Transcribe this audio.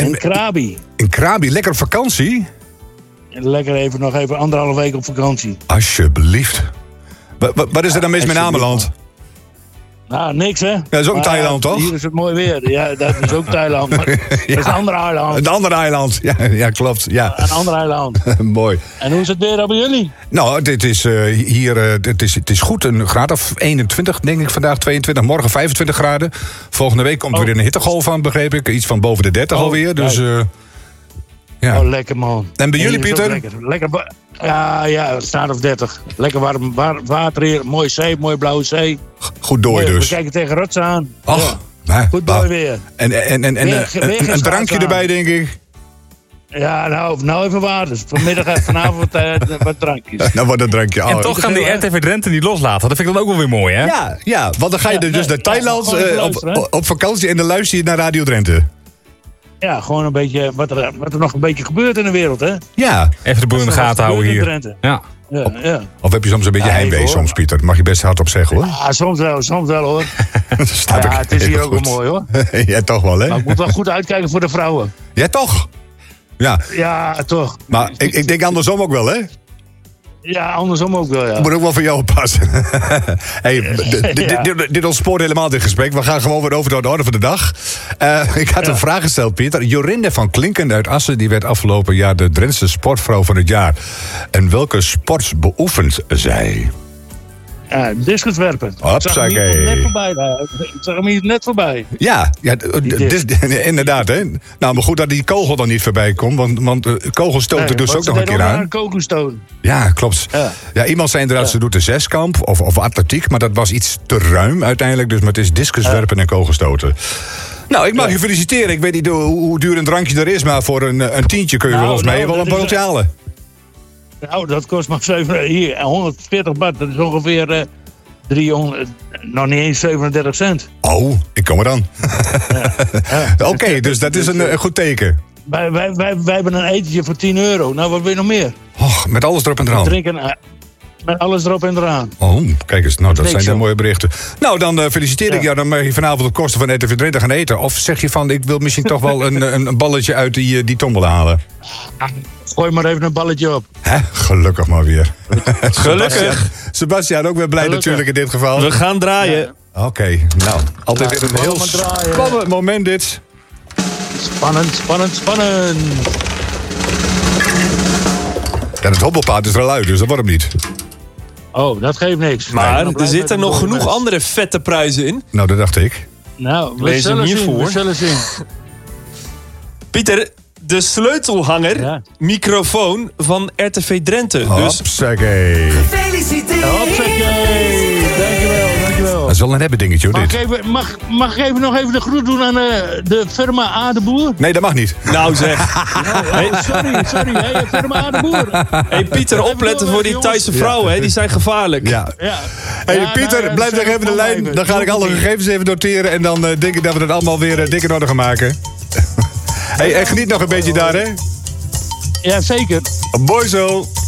In Krabi. In Krabi, lekker op vakantie? Lekker nog even 1,5 week op vakantie. Alsjeblieft. Wat is er dan mis met Ameland? Nou, niks hè. Ja, dat is ook Thailand, toch? Hier is het mooi weer. Ja, dat is ook Thailand. Maar dat is een ander eiland. Een ander eiland, ja klopt. Ja. Een ander eiland. Mooi. En hoe is het weer bij jullie? Nou, dit is hier, het is goed. Een graad of 21, denk ik vandaag, 22. Morgen 25 graden. Volgende week komt weer een hittegolf aan, begreep ik. Iets van boven de 30 alweer. Dus, ja. Oh, lekker man. En bij jullie, Pieter? Lekker. Ja, het staat op 30. Lekker warm water hier. Mooi zee, mooi blauwe zee. Goed dooi dus. We kijken tegen rots aan. Ach, ja. Goed dooi weer. En een drankje erbij, denk ik. Ja, nou even water. Dus vanavond wat drankjes. Nou, wat een drankje. En toch gaan die RTV Drenthe niet loslaten. Dat vind ik dan ook wel weer mooi, hè? Ja, want dan ga je dus naar Thailand op vakantie en dan luister je naar Radio Drenthe. Ja, gewoon een beetje wat er nog een beetje gebeurt in de wereld, hè? Ja. Even de boel in de gaten houden hier. Ja. Of heb je soms een beetje heimwee soms, Pieter? Dat mag je best hardop zeggen, hoor. Ja, soms wel hoor. Het is hier ook wel mooi, hoor. Ja, toch wel, hè? Maar ik moet wel goed uitkijken voor de vrouwen. Ja, toch? Ja, toch. Maar ik denk andersom ook wel, hè? Ja, andersom ook wel, ja. Ik moet ook wel voor jou oppassen. Dit ontspoort helemaal dit gesprek. We gaan gewoon weer over naar de orde van de dag. Ik had een vraag gesteld, Pieter. Jorinde van Klinken uit Assen, die werd afgelopen jaar de Drentse sportvrouw van het jaar. En welke sport beoefent zij? Discuswerpen. Ik zag hem hier net voorbij. Ja, inderdaad. Hè? Nou, maar goed dat die kogel dan niet voorbij komt. Want kogelstoten dus ook nog een keer aan. Kogelstoten. Ja, klopt. Ja, iemand zei inderdaad, ze doet de zeskamp of atletiek. Maar dat was iets te ruim uiteindelijk. Dus maar het is discuswerpen en kogelstoten. Nou, ik mag je feliciteren. Ik weet niet hoe duur een drankje er is. Maar voor een tientje kun je volgens mij wel een borreltje halen. Nou, dat kost maar 140 baht. Dat is ongeveer 300, nog niet eens 37 cent. Oh, ik kom er dan. Oké, dus dat is een goed teken. Wij hebben een etentje voor €10. Nou, wat wil je nog meer? Och, met alles erop en eraan. Drinken, met alles erop en eraan. Oh, kijk eens. Nou, dat zijn de mooie berichten. Nou, dan feliciteer ik jou. Dan mag je vanavond op kosten van RTV Drenthe gaan eten. Of zeg je van, ik wil misschien toch wel een balletje uit die tombola halen? Gooi maar even een balletje op. Hè? Gelukkig maar weer. Gelukkig. Sebastian ook weer blij natuurlijk in dit geval. We gaan draaien. Ja. Oké, nou, altijd weer een heel spannend moment dit. Spannend. Ja, het hobbelpaard is er al uit, dus dat wordt hem niet. Oh, dat geeft niks. Maar er zitten nog genoeg andere vette prijzen in. Nou, dat dacht ik. Nou, we zullen zien. Pieter, de sleutelhanger, microfoon van RTV Drenthe. Hopsakee. Gefeliciteerd. Hopsakee. Dankjewel. Dat is wel een hebben dingetje, hoor, dit. Mag ik nog even de groet doen aan de firma A de Boer? Nee, dat mag niet. Nou zeg. Sorry. Hey, firma A de Boer. Hey Pieter, opletten voor die Thaise vrouwen, hè? Die zijn gevaarlijk. Ja. Hey Pieter, blijf nog even de lijn. Dan ga ik alle gegevens even noteren. En dan denk ik dat we het allemaal weer dik in orde gaan maken. Hey, en geniet nog een beetje daar, hè? Ja, zeker. Mooi zo.